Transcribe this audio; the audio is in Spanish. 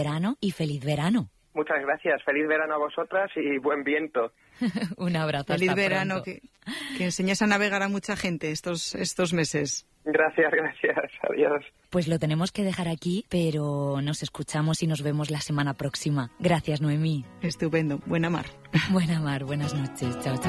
verano y feliz verano. Muchas gracias. Feliz verano a vosotras y buen viento. Un abrazo. Feliz verano, pronto. que enseñas a navegar a mucha gente estos meses. Gracias. Adiós. Pues lo tenemos que dejar aquí, pero nos escuchamos y nos vemos la semana próxima. Gracias, Noemí. Estupendo. Buena mar. Buena mar, buenas noches. Chao, chao.